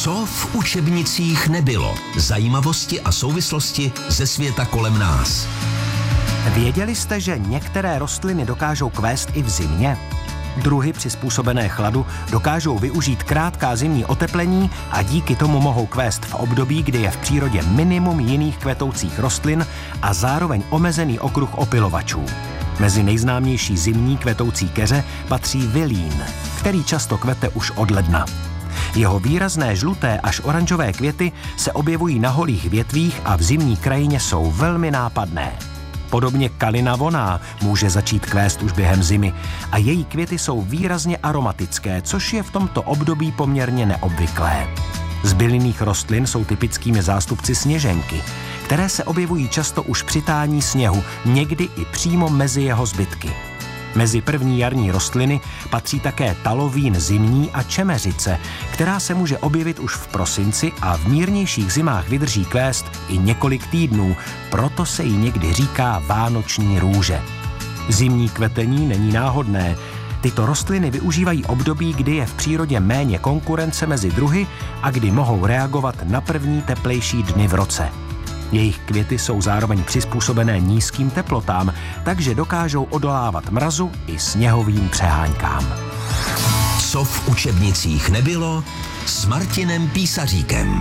Co v učebnicích nebylo? Zajímavosti a souvislosti ze světa kolem nás. Věděli jste, že některé rostliny dokážou kvést i v zimě? Druhy přizpůsobené chladu dokážou využít krátká zimní oteplení a díky tomu mohou kvést v období, kdy je v přírodě minimum jiných kvetoucích rostlin a zároveň omezený okruh opylovačů. Mezi nejznámější zimní kvetoucí keře patří vilín, který často kvete už od ledna. Jeho výrazné žluté až oranžové květy se objevují na holých větvích a v zimní krajině jsou velmi nápadné. Podobně kalina vonná může začít kvést už během zimy a její květy jsou výrazně aromatické, což je v tomto období poměrně neobvyklé. Z bylinných rostlin jsou typickými zástupci sněženky, které se objevují často už při tání sněhu, někdy i přímo mezi jeho zbytky. Mezi první jarní rostliny patří také talovín zimní a čemeřice, která se může objevit už v prosinci a v mírnějších zimách vydrží kvést i několik týdnů, proto se jí někdy říká vánoční růže. Zimní kvetení není náhodné. Tyto rostliny využívají období, kdy je v přírodě méně konkurence mezi druhy a kdy mohou reagovat na první teplejší dny v roce. Jejich květy jsou zároveň přizpůsobené nízkým teplotám, takže dokážou odolávat mrazu i sněhovým přeháňkám. Co v učebnicích nebylo s Martinem Písaříkem.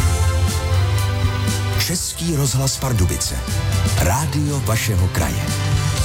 Český rozhlas Pardubice. Rádio vašeho kraje.